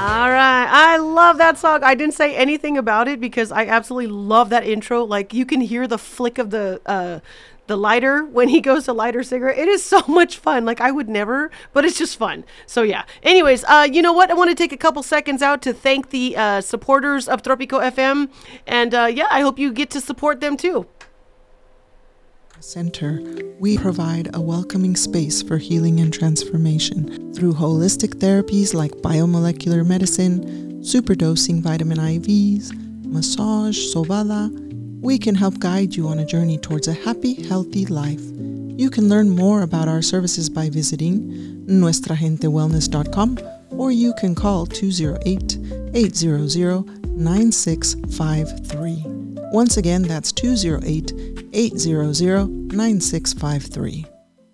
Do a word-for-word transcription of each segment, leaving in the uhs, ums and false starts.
All right. I love that song. I didn't say anything about it because I absolutely love that intro. Like you can hear the flick of the uh the lighter when he goes to light her cigarette. It is so much fun. Like I would never, but it's just fun. So yeah. Anyways, uh you know what? I want to take a couple seconds out to thank the uh supporters of Tropico F M, and uh yeah, I hope you get to support them too. Center, we provide a welcoming space for healing and transformation through holistic therapies like biomolecular medicine, superdosing vitamin I Vs, massage, sobada. We can help guide you on a journey towards a happy, healthy life. You can learn more about our services by visiting nuestra gente wellness dot com, or you can call two oh eight, eight hundred, nine six five three. Once again, that's two oh eight, eight hundred, nine six five three.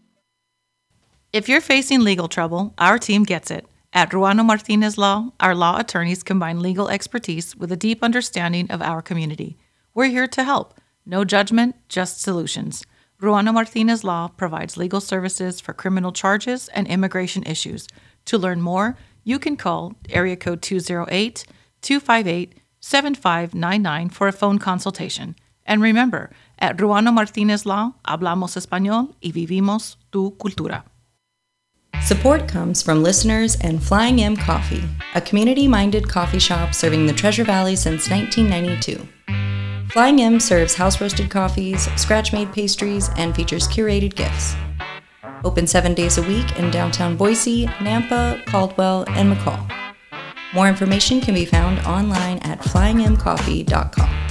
If you're facing legal trouble, our team gets it. At Ruano Martinez Law, our law attorneys combine legal expertise with a deep understanding of our community. We're here to help. No judgment, just solutions. Ruano Martinez Law provides legal services for criminal charges and immigration issues. To learn more, you can call area code two oh eight, two five eight, seven five nine nine for a phone consultation. And remember, at Ruano Martinez Law, hablamos español y vivimos tu cultura. Support comes from listeners and Flying M Coffee, a community-minded coffee shop serving the Treasure Valley since nineteen ninety-two. Flying M serves house-roasted coffees, scratch-made pastries, and features curated gifts. Open seven days a week in downtown Boise, Nampa, Caldwell, and McCall. More information can be found online at flying m coffee dot com.